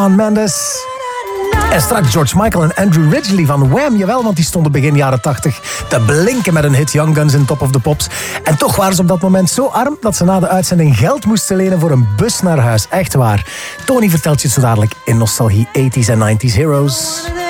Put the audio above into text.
Shawn Mendes. En straks George Michael en Andrew Ridgeley van Wham. Jawel, want die stonden begin jaren 80 te blinken met een hit Young Guns in Top of the Pops. En toch waren ze op dat moment zo arm dat ze na de uitzending geld moesten lenen voor een bus naar huis. Echt waar. Tony vertelt je het zo dadelijk in Nostalgie 80s en 90s Heroes.